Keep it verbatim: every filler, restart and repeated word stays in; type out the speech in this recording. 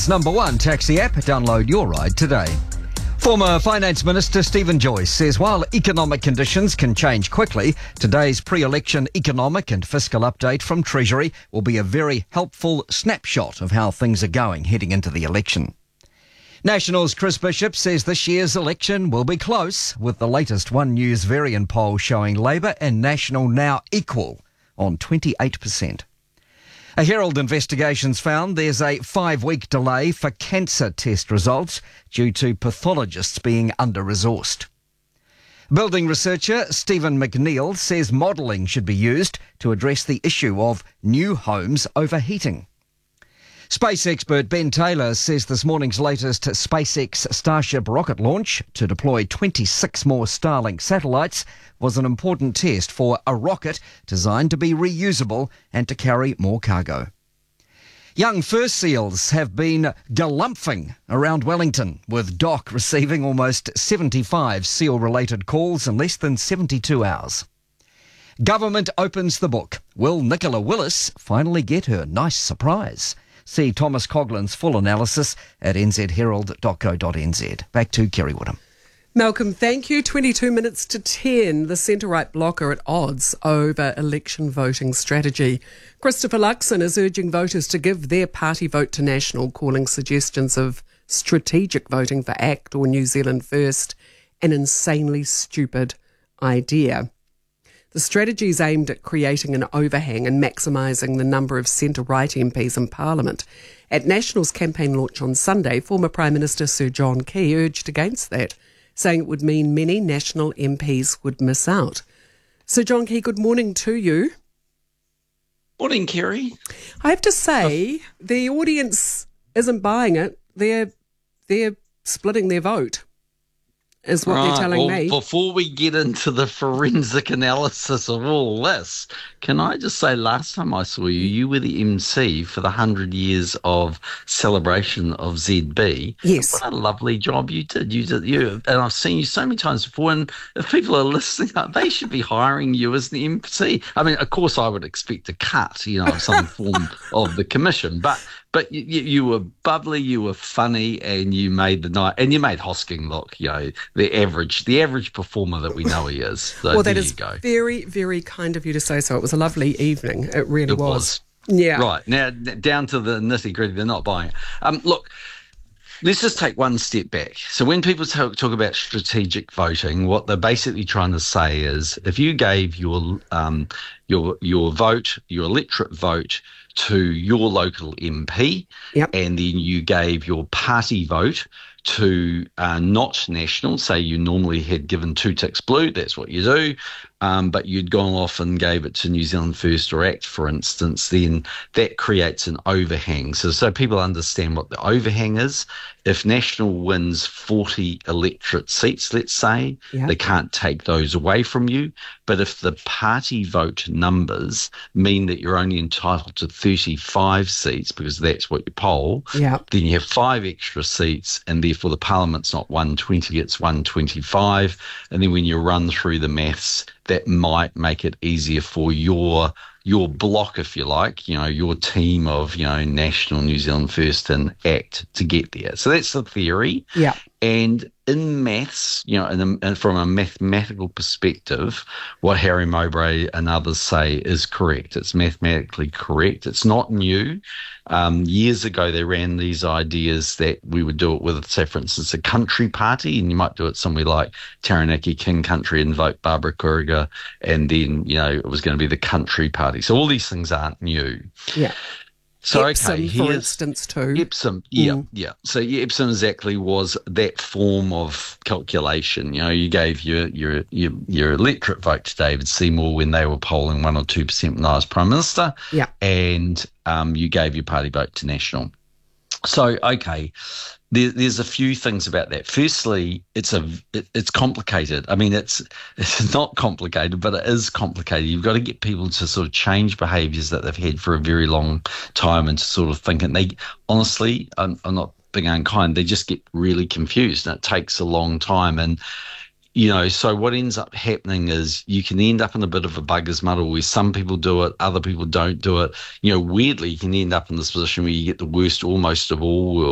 Australia's number one taxi app. Download your ride today. Former Finance Minister Stephen Joyce says while economic conditions can change quickly, today's pre-election economic and fiscal update from Treasury will be a very helpful snapshot of how things are going heading into the election. National's Chris Bishop says this year's election will be close, with the latest One News Varian poll showing Labor and National now equal on twenty-eight percent. A Herald investigation's found there's a five-week delay for cancer test results due to pathologists being under-resourced. Building researcher Stephen McNeill says modelling should be used to address the issue of new homes overheating. Space expert Ben Taylor says this morning's latest SpaceX Starship rocket launch to deploy twenty-six more Starlink satellites was an important test for a rocket designed to be reusable and to carry more cargo. Young fur seals have been galumphing around Wellington, with Doc receiving almost seventy-five seal-related calls in less than seventy-two hours. Government opens the book. Will Nicola Willis finally get her nice surprise? See Thomas Coughlin's full analysis at n z herald dot co dot n z. Back to Kerry Woodham. Malcolm, thank you. twenty-two minutes to ten. The centre-right bloc are at odds over election voting strategy. Christopher Luxon is urging voters to give their party vote to National, calling suggestions of strategic voting for ACT or New Zealand First an insanely stupid idea. The strategy is aimed at creating an overhang and maximising the number of centre-right M Ps in Parliament. At National's campaign launch on Sunday, former Prime Minister Sir John Key urged against that, saying it would mean many National M Ps would miss out. Sir John Key, good morning to you. Morning, Kerry. I have to say, the audience isn't buying it. They're, they're splitting their vote, is what right, they're telling well, me. Before we get into the forensic analysis of all this, can I just say last time I saw you, you were the M C for the one hundred years of celebration of Z B. Yes. What a lovely job you did. You did, you, and I've seen you so many times before, and if people are listening, they should be hiring you as the M C. I mean, of course, I would expect a cut, you know, of some form of the commission, but But you, you were bubbly, you were funny, and you made the night, and you made Hosking look, you know, the average, the average performer that we know he is. So well, that there is you go. very, very kind of you to say so. It was a lovely evening. It really It was. was. Yeah. Right now, down to the nitty gritty, they're not buying it. Um, look. Let's just take one step back. So when people talk, talk about strategic voting, what they're basically trying to say is if you gave your um, your your vote, your electorate vote to your local M P, yep. and then you gave your party vote to uh, not National, say you normally had given two ticks blue, that's what you do, um, but you'd gone off and gave it to New Zealand First or ACT, for instance, then that creates an overhang. So, so people understand what the overhang is. If National wins forty electorate seats, let's say, yeah. they can't take those away from you. But if the party vote numbers mean that you're only entitled to thirty-five seats, because that's what you poll, yeah. then you have five extra seats, and therefore the Parliament's not one twenty, it's one twenty-five. And then when you run through the maths, that might make it easier for your your block, if you like, you know, your team of, you know, National, New Zealand First and ACT to get there. So that's the theory. Yeah. And in maths, you know, and, and from a mathematical perspective, what Harry Mowbray and others say is correct. It's mathematically correct. It's not new. Um, years ago, they ran these ideas that we would do it with, say, for instance, a country party, and you might do it somewhere like Taranaki King Country and vote Barbara Kuriga, and then, you know, it was going to be the country party. So all these things aren't new. Yeah. So, Epsom, okay, for instance, too. Epsom, yeah, Mm. yeah. So yeah, Epsom exactly was that form of calculation. You know, you gave your your your, your electorate vote to David Seymour when they were polling one or two percent when I was Prime Minister, yeah, and um, you gave your party vote to National. So okay, there, there's a few things about that. Firstly, it's a it, it's complicated. I mean, it's it's not complicated, but it is complicated. You've got to get people to sort of change behaviours that they've had for a very long time, and to sort of think. And they honestly, I'm, I'm not being unkind. They just get really confused, and it takes a long time. And you know, so what ends up happening is you can end up in a bit of a bugger's muddle where some people do it, other people don't do it. You know, weirdly, you can end up in this position where you get the worst almost of all worlds.